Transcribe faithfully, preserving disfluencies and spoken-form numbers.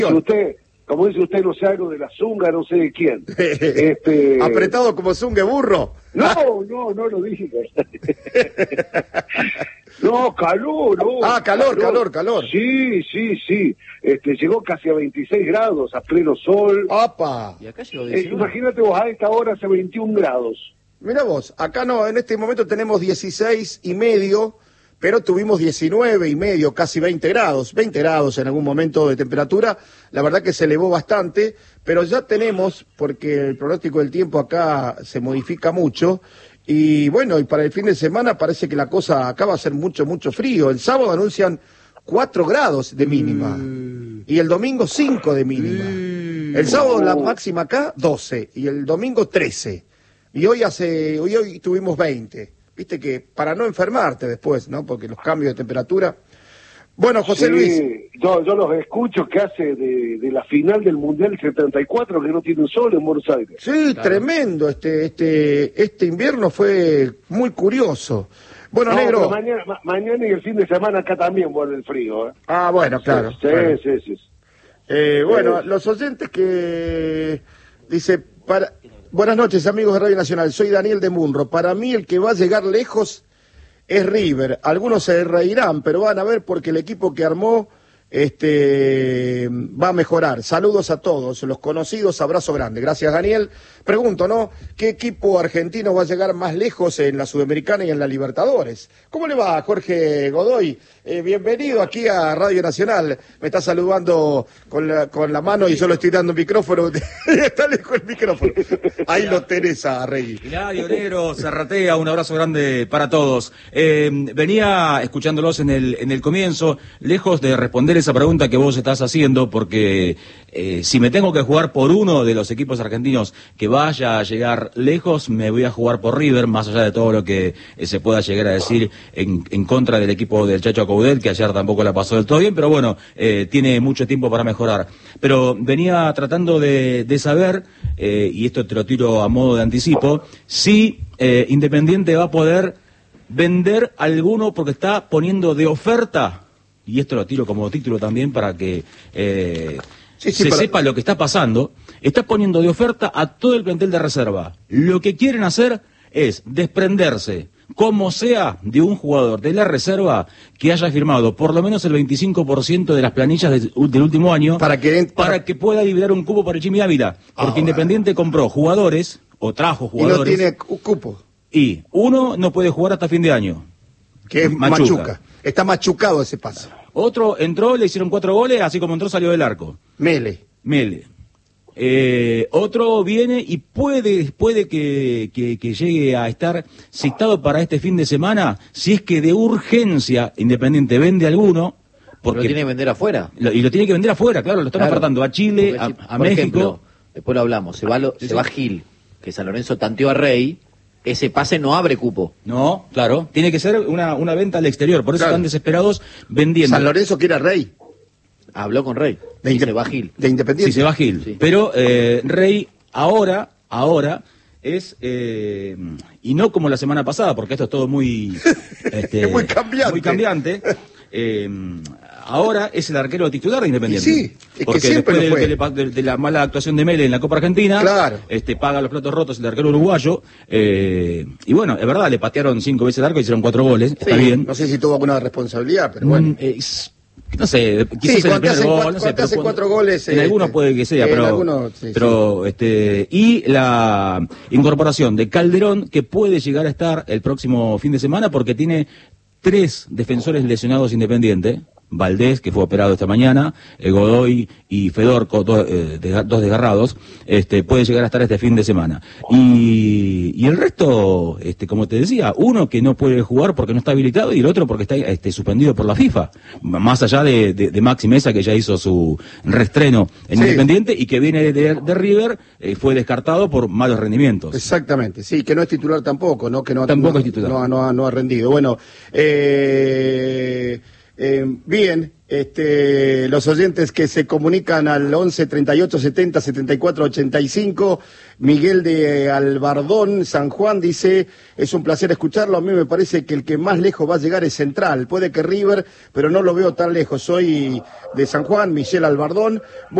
Si usted, como dice usted, no sé algo de la zunga, no sé de quién. este... Apretado como zunga burro. No, no, no lo dije. No, calor, no. Ah, calor, calor, calor. Sí, sí, sí. Este, llegó casi a veintiséis grados, a pleno sol. ¡Opa! Y acá llegó Eh, imagínate vos, a esta hora hace veintiún grados. Mira vos, acá no, en este momento tenemos dieciséis y medio, pero tuvimos diecinueve y medio, casi veinte grados, veinte grados en algún momento de temperatura. La verdad que se elevó bastante, pero ya tenemos, porque el pronóstico del tiempo acá se modifica mucho, y bueno, y para el fin de semana parece que la cosa acá va a ser mucho, mucho frío. El sábado anuncian cuatro grados de mínima, mm. y el domingo cinco de mínima. Mm. El sábado la máxima acá, doce, y el domingo trece. Y hoy hace, hoy, hoy tuvimos veinte. Viste que para no enfermarte después, ¿no? Porque los cambios de temperatura. Bueno, José sí, Luis. Yo, yo los escucho que hace de, de la final del Mundial setenta y cuatro que no tiene un sol en Buenos Aires. Sí, claro. Tremendo. Este, este, este invierno fue muy curioso. Bueno, no, negro. Mañana, ma mañana y el fin de semana acá también vuelve el frío, ¿eh? Ah, bueno, claro. Sí, bueno. sí, sí. sí. Eh, bueno, eh, los oyentes que dice para. Buenas noches, amigos de Radio Nacional. Soy Daniel de Munro. Para mí el que va a llegar lejos es River. Algunos se reirán, pero van a ver porque el equipo que armó este, va a mejorar. Saludos a todos, los conocidos, abrazo grande. Gracias, Daniel. Pregunto, ¿no? ¿Qué equipo argentino va a llegar más lejos en la Sudamericana y en la Libertadores? ¿Cómo le va, Jorge Godoy? Eh, bienvenido aquí a Radio Nacional. Me está saludando con la, con la mano y yo le estoy dando un micrófono. Está lejos el micrófono. Ahí lo tenés a Rey. Hilario Negro, Zarratea, un abrazo grande para todos. Eh, venía escuchándolos en el, en el comienzo, lejos de responder esa pregunta que vos estás haciendo, porque eh, si me tengo que jugar por uno de los equipos argentinos que vaya a llegar lejos, me voy a jugar por River, más allá de todo lo que eh, se pueda llegar a decir en, en contra del equipo del Chacho Coudet, que ayer tampoco la pasó del todo bien, pero bueno, eh, tiene mucho tiempo para mejorar. Pero venía tratando de, de saber, eh, y esto te lo tiro a modo de anticipo, si eh, Independiente va a poder vender alguno porque está poniendo de oferta, y esto lo tiro como título también para que eh, sí, sí, se para... sepa lo que está pasando, está poniendo de oferta a todo el plantel de reserva. Lo que quieren hacer es desprenderse, como sea, de un jugador de la reserva que haya firmado por lo menos el veinticinco por ciento de las planillas de, del último año para que, para... para que pueda liberar un cupo para el Jimmy Ávila, porque oh, Independiente bueno. compró jugadores, o trajo jugadores... Y no tiene cupo. Y uno no puede jugar hasta fin de año. Que es Machuca. Machuca. Está machucado ese pase. Otro entró, le hicieron cuatro goles, así como entró salió del arco. Mele. Mele. Eh, otro viene y puede puede que, que, que llegue a estar citado para este fin de semana, si es que de urgencia Independiente vende alguno. Porque lo tiene que vender afuera. Lo, y lo tiene que vender afuera, claro, lo están claro. ofertando a Chile, a, a Por México. Ejemplo, después lo hablamos, se va, lo, sí, se sí. va Gil, que San Lorenzo tanteó a Rey. Ese pase no abre cupo. No, claro, tiene que ser una, una venta al exterior, por eso claro. están desesperados vendiendo. San Lorenzo quiere a Rey. Habló con Rey. De y se va Gil. De Independiente. Sí, se va Gil. Sí. Pero eh, Rey ahora, ahora es, eh, y no como la semana pasada, porque esto es todo muy... este, muy cambiante. Muy cambiante. Eh, ahora es el arquero titular de Independiente. Y sí, es porque que siempre después lo fue. De, de, de la mala actuación de Mele en la Copa Argentina, claro. este, paga los platos rotos el arquero uruguayo. Eh, y bueno, es verdad, le patearon cinco veces el arco y hicieron cuatro goles. Sí, está bien. No sé si tuvo alguna responsabilidad, pero bueno. Mm, eh, no sé, quizás sí, en el primer gol, cuatro, no sé, pero hace cuando, cuatro goles. En eh, algunos puede que sea, eh, pero, algunos, sí, pero sí. este, y la incorporación de Calderón, que puede llegar a estar el próximo fin de semana, porque tiene tres defensores lesionados Independiente. Valdés, que fue operado esta mañana, eh, Godoy y Fedorco, do, eh, de, dos desgarrados, este, puede llegar a estar este fin de semana. Y, y el resto, este, como te decía, uno que no puede jugar porque no está habilitado y el otro porque está este, suspendido por la FIFA. Más allá de, de, de Maxi Mesa, que ya hizo su reestreno en sí. Independiente y que viene de, de River, eh, fue descartado por malos rendimientos. Exactamente, sí, que no es titular tampoco, ¿no? Que no, tampoco no, es titular. No, no, no ha rendido. Bueno, eh... Eh, bien, este, los oyentes que se comunican al once, treinta y ocho, setenta, setenta y cuatro, ochenta y cinco, Miguel de Albardón, San Juan, dice, es un placer escucharlo, a mí me parece que el que más lejos va a llegar es Central, puede que River, pero no lo veo tan lejos, soy de San Juan, Michel Albardón.